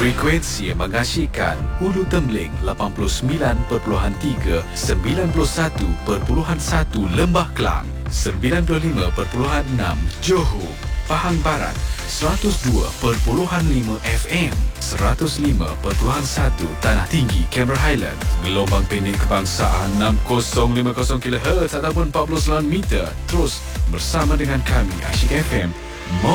Frekuensi yang mengasyikkan Hulu Temling 89.3, 91.1 Lembah Kelang, 95.6 Johor, Pahang Barat, 102.5 FM, 105.1 Tanah Tinggi, Cameron Highland, gelombang pendek kebangsaan 6050 kHz ataupun 49 meter. Terus bersama dengan kami Asyik FM